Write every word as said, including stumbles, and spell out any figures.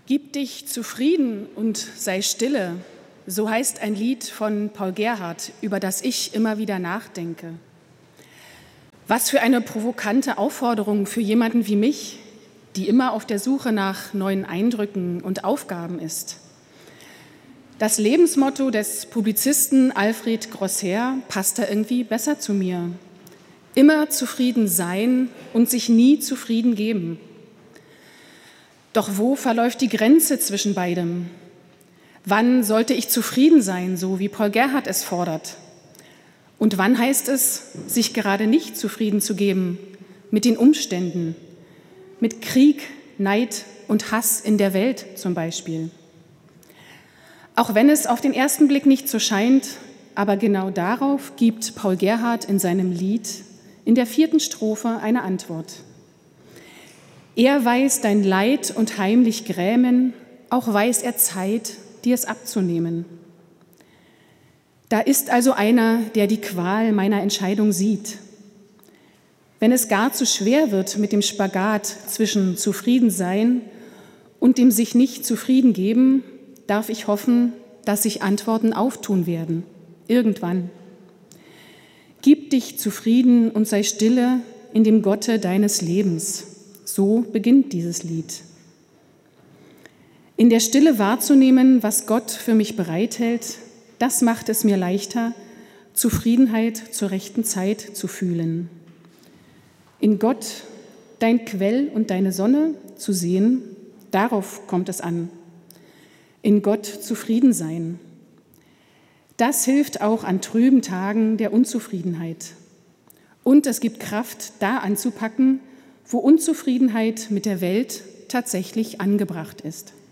Gib dich zufrieden und sei stille, so heißt ein Lied von Paul Gerhardt, über das ich immer wieder nachdenke. Was für eine provokante Aufforderung für jemanden wie mich, die immer auf der Suche nach neuen Eindrücken und Aufgaben ist. Das Lebensmotto des Publizisten Alfred Grosser passt da irgendwie besser zu mir. Immer zufrieden sein und sich nie zufrieden geben. Doch wo verläuft die Grenze zwischen beidem? Wann sollte ich zufrieden sein, so wie Paul Gerhardt es fordert? Und wann heißt es, sich gerade nicht zufrieden zu geben mit den Umständen, mit Krieg, Neid und Hass in der Welt zum Beispiel? Auch wenn es auf den ersten Blick nicht so scheint, aber genau darauf gibt Paul Gerhardt in seinem Lied in der vierten Strophe eine Antwort. Er weiß dein Leid und heimlich Grämen, auch weiß er Zeit, dir es abzunehmen. Da ist also einer, der die Qual meiner Entscheidung sieht. Wenn es gar zu schwer wird mit dem Spagat zwischen Zufriedensein und dem sich nicht zufrieden geben, darf ich hoffen, dass sich Antworten auftun werden, irgendwann. Gib dich zufrieden und sei stille in dem Gotte deines Lebens. So beginnt dieses Lied. In der Stille wahrzunehmen, was Gott für mich bereithält, das macht es mir leichter, Zufriedenheit zur rechten Zeit zu fühlen. In Gott, dein Quell und deine Sonne zu sehen, darauf kommt es an. In Gott zufrieden sein. Das hilft auch an trüben Tagen der Unzufriedenheit. Und es gibt Kraft, da anzupacken, wo Unzufriedenheit mit der Welt tatsächlich angebracht ist.